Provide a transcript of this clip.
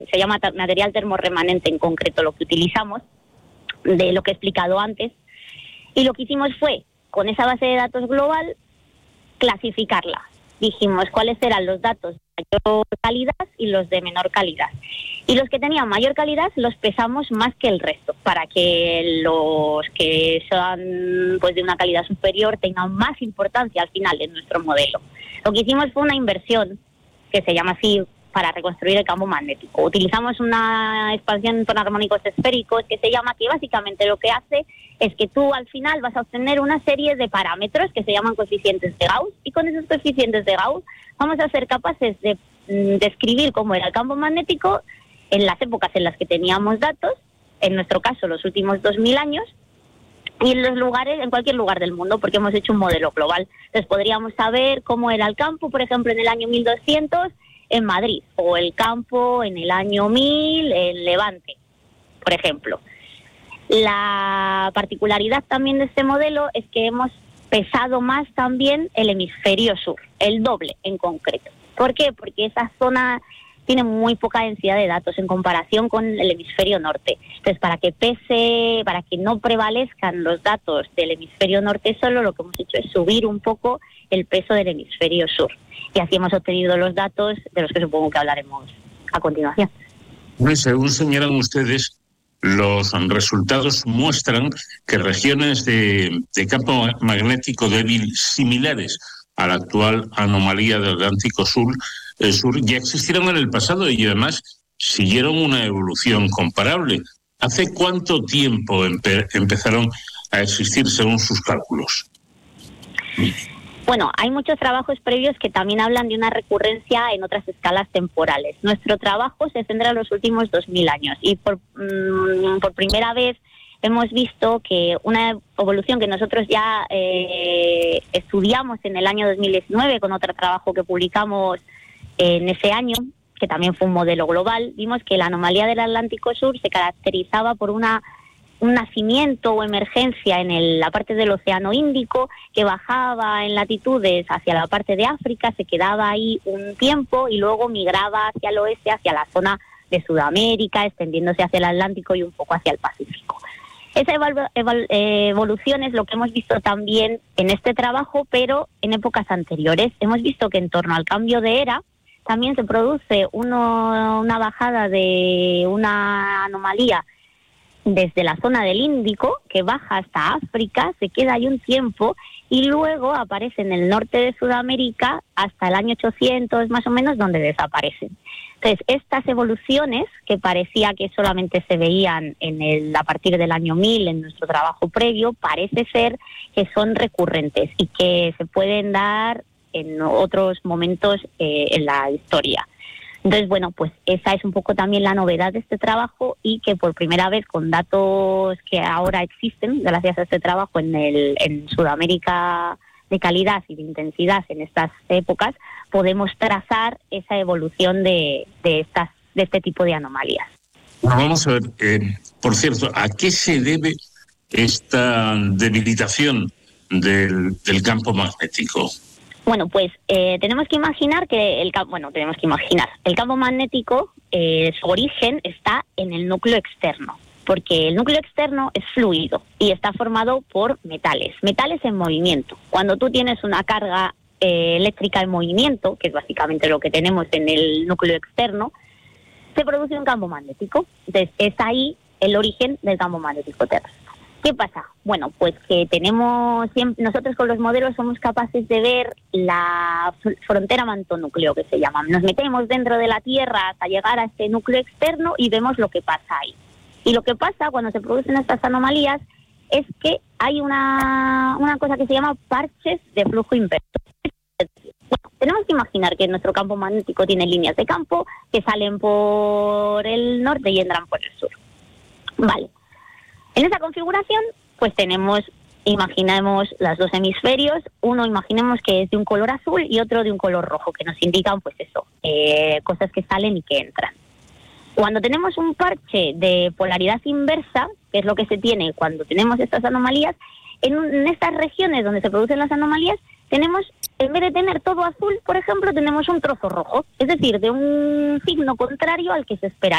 se llama material termorremanente en concreto lo que utilizamos, de lo que he explicado antes, y lo que hicimos fue, con esa base de datos global, clasificarla. Dijimos cuáles eran los datos de mayor calidad y los de menor calidad. Y los que tenían mayor calidad los pesamos más que el resto, para que los que son pues de una calidad superior tengan más importancia al final en nuestro modelo. Lo que hicimos fue una inversión, que se llama así, para reconstruir el campo magnético. Utilizamos una expansión por armónicos esféricos que se llama, que básicamente lo que hace es que tú al final vas a obtener una serie de parámetros que se llaman coeficientes de Gauss, y con esos coeficientes de Gauss vamos a ser capaces de describir cómo era el campo magnético en las épocas en las que teníamos datos, en nuestro caso los últimos 2000 años, y en los lugares, en cualquier lugar del mundo, porque hemos hecho un modelo global. Entonces podríamos saber cómo era el campo, por ejemplo, en el año 1200 en Madrid, o el campo en el año 1000 en Levante, por ejemplo. La particularidad también de este modelo es que hemos pesado más también el hemisferio sur, el doble en concreto. ¿Por qué? Porque esa zona tiene muy poca densidad de datos en comparación con el hemisferio norte. Entonces, para que no prevalezcan los datos del hemisferio norte solo, lo que hemos hecho es subir un poco el peso del hemisferio sur. Y así hemos obtenido los datos de los que supongo que hablaremos a continuación. Según señalan ustedes, los resultados muestran que regiones de campo magnético débil similares a la actual anomalía del Atlántico Sur ya existieron en el pasado y además siguieron una evolución comparable. ¿Hace cuánto tiempo empezaron a existir según sus cálculos? Bueno, hay muchos trabajos previos que también hablan de una recurrencia en otras escalas temporales. Nuestro trabajo se centra en los últimos 2000 años y por primera vez hemos visto que una evolución que nosotros ya estudiamos en el año 2019 con otro trabajo que publicamos en ese año, que también fue un modelo global, vimos que la anomalía del Atlántico Sur se caracterizaba por un nacimiento o emergencia en la parte del Océano Índico, que bajaba en latitudes hacia la parte de África, se quedaba ahí un tiempo y luego migraba hacia el oeste, hacia la zona de Sudamérica, extendiéndose hacia el Atlántico y un poco hacia el Pacífico. Esa evolución es lo que hemos visto también en este trabajo, pero en épocas anteriores. Hemos visto que en torno al cambio de era también se produce una bajada de una anomalía desde la zona del Índico, que baja hasta África, se queda ahí un tiempo y luego aparece en el norte de Sudamérica hasta el año 800 más o menos, donde desaparecen. Entonces, estas evoluciones que parecía que solamente se veían a partir del año 1000 en nuestro trabajo previo, parece ser que son recurrentes y que se pueden dar en otros momentos en la historia. Entonces, bueno, pues esa es un poco también la novedad de este trabajo y que por primera vez con datos que ahora existen, gracias a este trabajo en Sudamérica de calidad y de intensidad en estas épocas, podemos trazar esa evolución de este tipo de anomalías. Bueno, vamos a ver, por cierto, ¿a qué se debe esta debilitación del campo magnético? Bueno, pues tenemos que imaginar que el campo magnético, su origen está en el núcleo externo, porque el núcleo externo es fluido y está formado por metales en movimiento. Cuando tú tienes una carga eléctrica en movimiento, que es básicamente lo que tenemos en el núcleo externo, se produce un campo magnético. Entonces es ahí el origen del campo magnético terrestre. ¿Qué pasa? Bueno, pues que nosotros con los modelos somos capaces de ver la frontera mantonúcleo, que se llama. Nos metemos dentro de la Tierra hasta llegar a este núcleo externo y vemos lo que pasa ahí. Y lo que pasa cuando se producen estas anomalías es que hay una cosa que se llama parches de flujo inverso. Bueno, tenemos que imaginar que nuestro campo magnético tiene líneas de campo que salen por el norte y entran por el sur. Vale. En esa configuración, pues imaginemos los dos hemisferios, uno imaginemos que es de un color azul y otro de un color rojo, que nos indican, pues eso, cosas que salen y que entran. Cuando tenemos un parche de polaridad inversa, que es lo que se tiene cuando tenemos estas anomalías, en estas regiones donde se producen las anomalías, tenemos, en vez de tener todo azul, por ejemplo, tenemos un trozo rojo, es decir, de un signo contrario al que se espera.